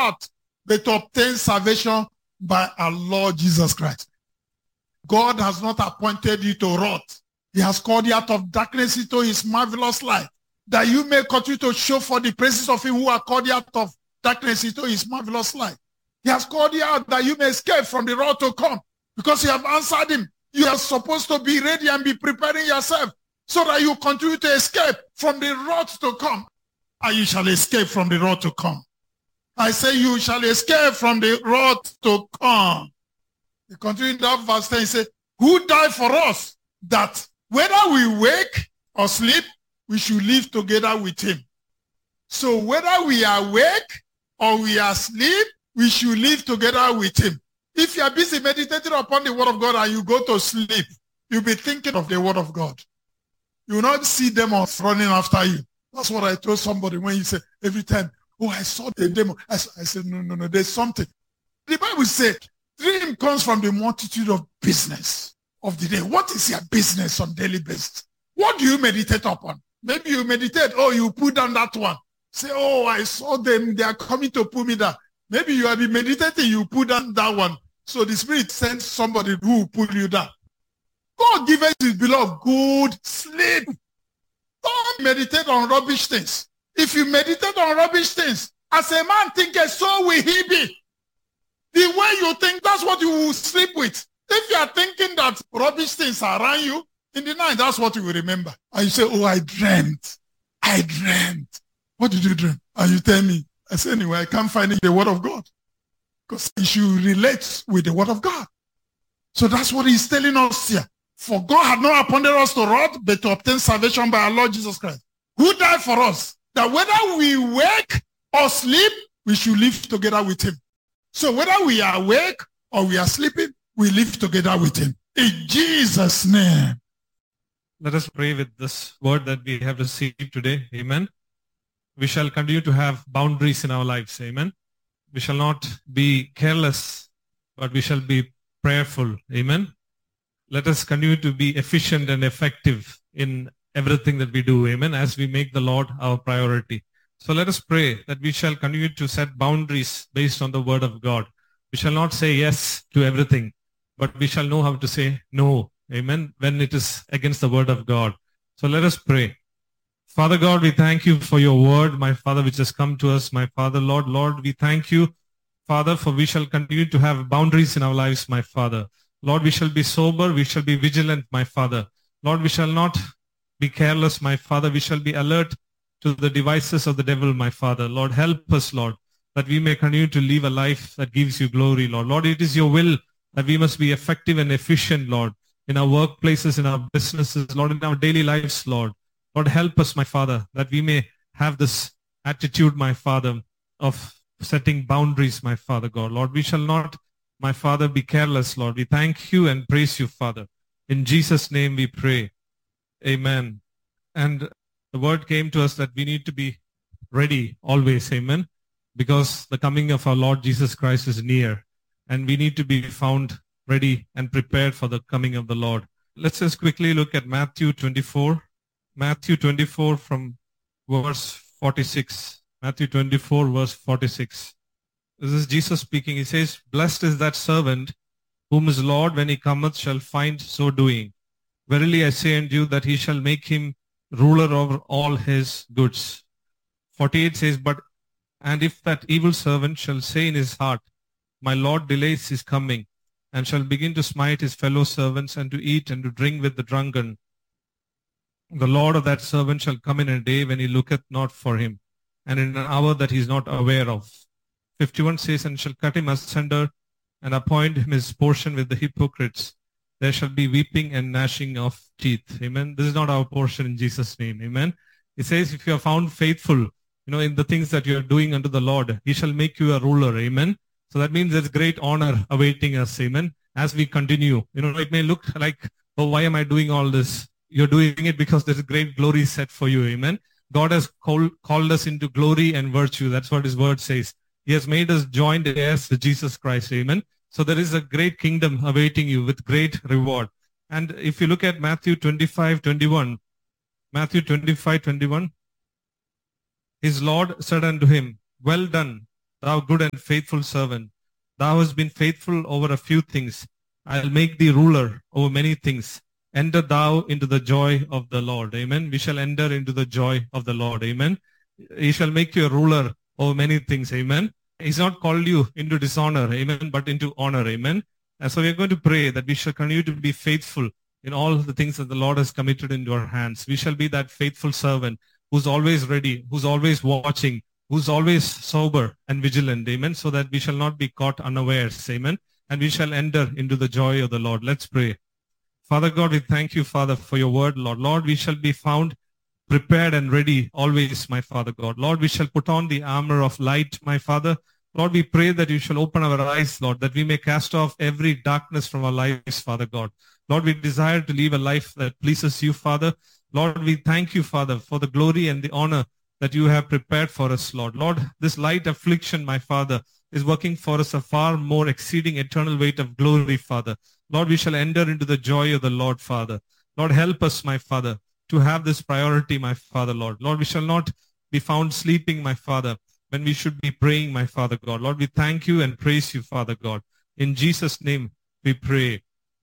rot, but to obtain salvation by our Lord Jesus Christ. God has not appointed you to rot. He has called you out of darkness into his marvelous light, that you may continue to show for the praises of him who has called you out of darkness into his marvelous light. He has called you out that you may escape from the wrath to come, because you have answered him. You are supposed to be ready and be preparing yourself so that you continue to escape from the wrath to come. And you shall escape from the wrath to come. I say you shall escape from the wrath to come. He continued in that verse 10, he said, who died for us, that whether we wake or sleep, we should live together with him. So whether we are awake or we are asleep, we should live together with him. If you are busy meditating upon the word of God and you go to sleep, you'll be thinking of the word of God. You will not see demons running after you. That's what I told somebody when he said every time, oh, I saw the demon. I said, no, there's something. The Bible said, dream comes from the multitude of business of the day. What is your business on daily basis? What do you meditate upon? Maybe you meditate, oh, you put down that one. Say, oh, I saw them. They are coming to pull me down. Maybe you have been meditating, you put down that one. So the Spirit sends somebody who will pull you down. God gives his beloved good sleep. Don't meditate on rubbish things. If you meditate on rubbish things, as a man thinketh, so will he be. The way you think, that's what you will sleep with. If you are thinking that rubbish things are around you, in the night, that's what you will remember. And you say, oh, I dreamt. What did you dream? And you tell me. I say, anyway, I can't find it in the word of God. Because you should relate with the word of God. So that's what he's telling us here. For God had not appointed us to wrath, but to obtain salvation by our Lord Jesus Christ, who died for us, that whether we wake or sleep, we should live together with him. So whether we are awake or we are sleeping, we live together with him. In Jesus' name. Let us pray with this word that we have received today. Amen. We shall continue to have boundaries in our lives. Amen. We shall not be careless, but we shall be prayerful. Amen. Let us continue to be efficient and effective in everything that we do. Amen. As we make the Lord our priority. So let us pray that we shall continue to set boundaries based on the word of God. We shall not say yes to everything, but we shall know how to say no. Amen. When it is against the word of God. So let us pray. Father God, we thank you for your word, my Father, which has come to us, my Father. Lord, we thank you, Father, for we shall continue to have boundaries in our lives, my Father. Lord, we shall be sober, we shall be vigilant, my Father. Lord, we shall not be careless, my Father. We shall be alert to the devices of the devil, my Father. Lord, help us, Lord, that we may continue to live a life that gives you glory, Lord. Lord, it is your will that we must be effective and efficient, Lord, in our workplaces, in our businesses, Lord, in our daily lives, Lord. Lord, help us, my Father, that we may have this attitude, my Father, of setting boundaries, my Father God. Lord, we shall not, my Father, be careless, Lord. We thank you and praise you, Father. In Jesus' name we pray. Amen. And the word came to us that we need to be ready always, amen, because the coming of our Lord Jesus Christ is near, and we need to be found ready and prepared for the coming of the Lord. Let's just quickly look at Matthew 24. Matthew 24 from verse 46. Matthew 24 verse 46. This is Jesus speaking. He says, blessed is that servant whom his Lord when he cometh shall find so doing. Verily I say unto you that he shall make him ruler over all his goods. 48 says, and if that evil servant shall say in his heart, my Lord delays his coming, and shall begin to smite his fellow servants, and to eat and to drink with the drunken, the Lord of that servant shall come in a day when he looketh not for him, and in an hour that he is not aware of. 51 says, and shall cut him asunder, and appoint him his portion with the hypocrites. There shall be weeping and gnashing of teeth. Amen. This is not our portion in Jesus' name. Amen. It says, if you are found faithful, in the things that you are doing unto the Lord, he shall make you a ruler. Amen. So that means there's great honor awaiting us. Amen. As we continue, it may look like, oh, why am I doing all this? You're doing it because there's a great glory set for you. Amen. God has called us into glory and virtue. That's what his word says. He has made us joint heirs with Jesus Christ. Amen. So there is a great kingdom awaiting you with great reward. And if you look at Matthew 25:21, Matthew 25:21, his Lord said unto him, well done, thou good and faithful servant. Thou hast been faithful over a few things. I'll make thee ruler over many things. Enter thou into the joy of the Lord. Amen. We shall enter into the joy of the Lord. Amen. He shall make you a ruler over many things. Amen. He's not called you into dishonor. Amen. But into honor. Amen. And so we are going to pray that we shall continue to be faithful in all the things that the Lord has committed into our hands. We shall be that faithful servant who's always ready, who's always watching, who's always sober and vigilant. Amen. So that we shall not be caught unawares. Amen. And we shall enter into the joy of the Lord. Let's pray. Father God, we thank you, Father, for your word, Lord. Lord, we shall be found prepared and ready always, my Father God. Lord, we shall put on the armor of light, my Father. Lord, we pray that you shall open our eyes, Lord, that we may cast off every darkness from our lives, Father God. Lord, we desire to live a life that pleases you, Father. Lord, we thank you, Father, for the glory and the honor that you have prepared for us, Lord. Lord, this light affliction, my Father, is working for us a far more exceeding eternal weight of glory, Father. Lord, we shall enter into the joy of the Lord, Father. Lord, help us, my Father, to have this priority, my Father, Lord. Lord, we shall not be found sleeping, my Father, when we should be praying, my Father God. Lord, we thank you and praise you, Father God. In Jesus' name we pray.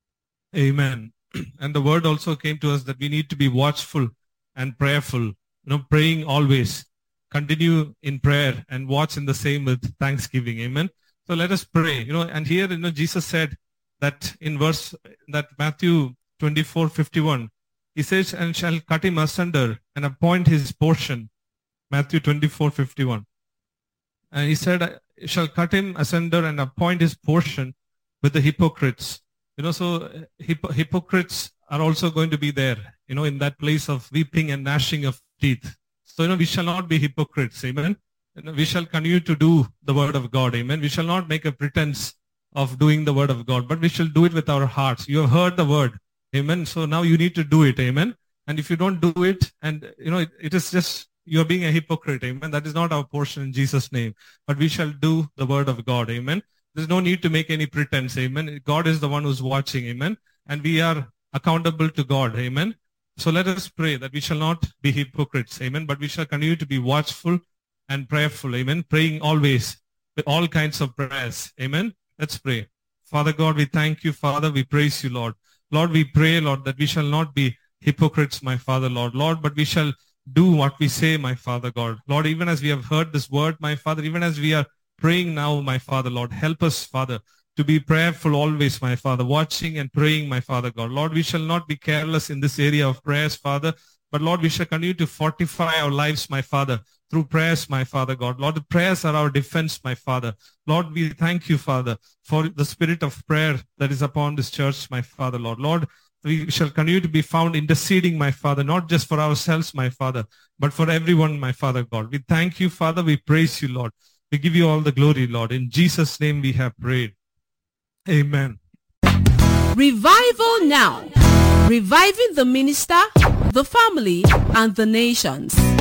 Amen. And the word also came to us that we need to be watchful and prayerful, praying always. Continue in prayer and watch in the same with thanksgiving. Amen. So let us pray. And here, Jesus said that in verse, that Matthew 24:51, he says, and shall cut him asunder and appoint his portion. Matthew 24:51. And he said, shall cut him asunder and appoint his portion with the hypocrites. So hypocrites are also going to be there, in that place of weeping and gnashing of teeth. So, we shall not be hypocrites. Amen. We shall continue to do the word of God. Amen. We shall not make a pretense of doing the word of God, but we shall do it with our hearts. You have heard the word. Amen. So now you need to do it. Amen. And if you don't do it, and, it is just, you're being a hypocrite. Amen. That is not our portion in Jesus' name, but we shall do the word of God. Amen. There's no need to make any pretense. Amen. God is the one who's watching. Amen. And we are accountable to God. Amen. So let us pray that we shall not be hypocrites. Amen. But we shall continue to be watchful and prayerful. Amen. Praying always with all kinds of prayers. Amen. Let's pray. Father God, we thank you, Father. We praise you, Lord. Lord, we pray, Lord, that we shall not be hypocrites, my Father, Lord. Lord, but we shall do what we say, my Father God. Lord, even as we have heard this word, my Father, even as we are praying now, my Father, Lord, help us, Father, to be prayerful always, my Father, watching and praying, my Father God. Lord, we shall not be careless in this area of prayers, Father, but Lord, we shall continue to fortify our lives, my Father, through prayers, my Father God. Lord, the prayers are our defense, my Father. Lord, we thank you, Father, for the spirit of prayer that is upon this church, my Father, Lord. Lord, we shall continue to be found interceding, my Father, not just for ourselves, my Father, but for everyone, my Father God. We thank you, Father. We praise you, Lord. We give you all the glory, Lord. In Jesus' name we have prayed. Amen. Revival now. Reviving the minister, the family, and the nations.